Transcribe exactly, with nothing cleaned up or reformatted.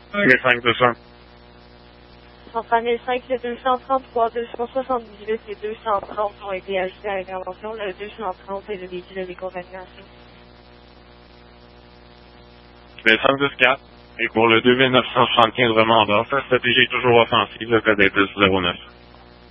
Les cinq deux cents. Centrale mille cinq, le deux cent trente-trois, deux cent soixante-dix-huit et deux cent trente ont été ajoutés à l'intervention. Le deux cent trente est le véhicule de décontamination. Les cinq deux quatre. Et pour le deux mille neuf cent soixante-quinze remandeur, sa stratégie est toujours offensive, le code est plus zéro neuf.